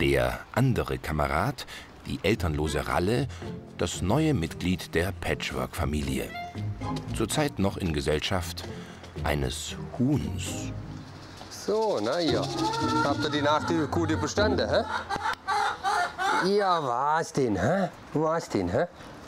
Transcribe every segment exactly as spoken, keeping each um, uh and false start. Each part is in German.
Der andere Kamerad, die elternlose Ralle, das neue Mitglied der Patchwork-Familie. Zurzeit noch in Gesellschaft eines Huhns. So, na ja. Habt ihr die Nacht gut überstanden, hä? Ja, was denn, hä? Was denn, hä?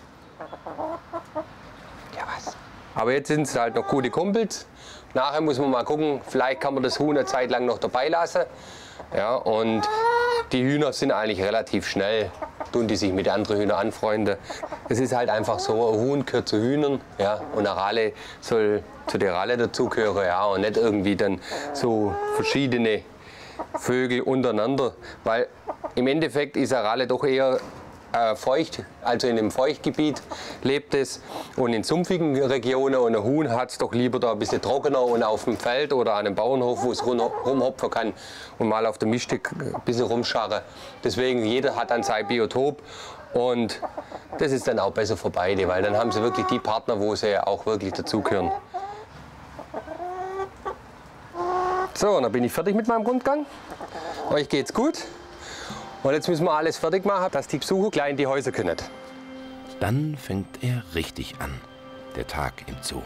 Ja, was? Aber jetzt sind es halt noch gute Kumpels. Nachher muss man mal gucken, vielleicht kann man das Huhn eine Zeit lang noch dabei lassen. Ja, und die Hühner sind eigentlich relativ schnell, tun die sich mit anderen Hühnern anfreunden. Es ist halt einfach so, ein Huhn gehört zu Hühnern, ja, und eine Ralle soll zu der Ralle dazugehören, ja, und nicht irgendwie dann so verschiedene Vögel untereinander, weil im Endeffekt ist eine Ralle doch eher äh, feucht, also in einem Feuchtgebiet lebt es und in sumpfigen Regionen, und ein Huhn hat es doch lieber da ein bisschen trockener und auf dem Feld oder an einem Bauernhof, wo es rum, rumhopfen kann und mal auf dem Miststück ein bisschen rumscharren. Deswegen, jeder hat dann sein Biotop, und das ist dann auch besser für beide, weil dann haben sie wirklich die Partner, wo sie auch wirklich dazugehören. So, dann bin ich fertig mit meinem Rundgang. Euch geht's gut. Und jetzt müssen wir alles fertig machen, dass die Besucher gleich in die Häuser können. Dann fängt er richtig an, der Tag im Zoo.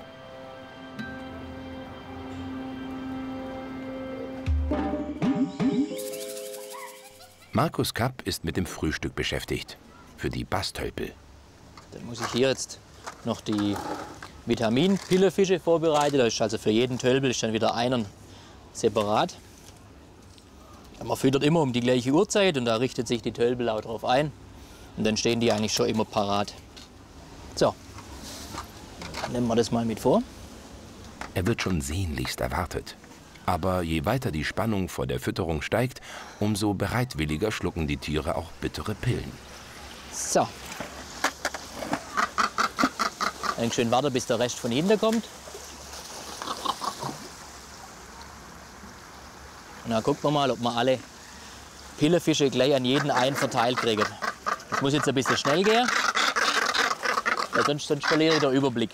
Markus Kapp ist mit dem Frühstück beschäftigt, für die Bastölpel. Dann muss ich hier jetzt noch die Vitaminpillefische vorbereiten. Da ist also für jeden Tölpel ist dann wieder einer separat. Man füttert immer um die gleiche Uhrzeit und da richtet sich die Tölpel auch darauf ein. Und dann stehen die eigentlich schon immer parat. So, dann nehmen wir das mal mit vor. Er wird schon sehnlichst erwartet. Aber je weiter die Spannung vor der Fütterung steigt, umso bereitwilliger schlucken die Tiere auch bittere Pillen. So. Dann schön warten, bis der Rest von hinten kommt. Und dann gucken wir mal, ob wir alle Pillefische gleich an jeden einen verteilt kriegen. Das muss jetzt ein bisschen schnell gehen, weil sonst, sonst verliere ich den Überblick.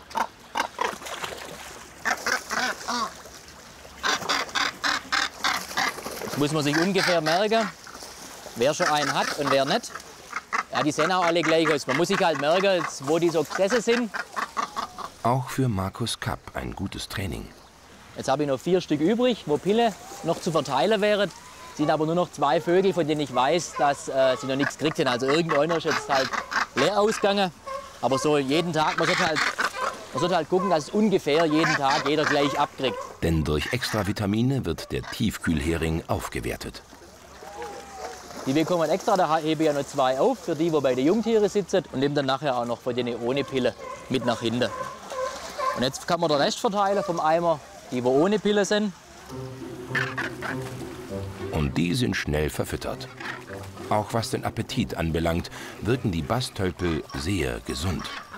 Das muss man sich ungefähr merken, wer schon einen hat und wer nicht. Ja, die sehen auch alle gleich aus. Man muss sich halt merken, wo die so gesessen sind. Auch für Markus Kapp ein gutes Training. Jetzt habe ich noch vier Stück übrig, wo Pille noch zu verteilen wären. Es sind aber nur noch zwei Vögel, von denen ich weiß, dass äh, sie noch nichts gekriegt haben. Also irgendeiner ist jetzt halt leer ausgegangen. Aber so jeden Tag, man sollte halt, man sollte halt gucken, dass es ungefähr jeden Tag jeder gleich abkriegt. Denn durch extra Vitamine wird der Tiefkühlhering aufgewertet. Die bekommen extra, da hebe ich ja noch zwei auf, für die, die bei den Jungtieren sitzen. Und nehme dann nachher auch noch von denen ohne Pille mit nach hinten. Und jetzt kann man den Rest verteilen vom Eimer, die wo ohne Pille sind. Und die sind schnell verfüttert. Auch was den Appetit anbelangt, wirken die Bastölpel sehr gesund.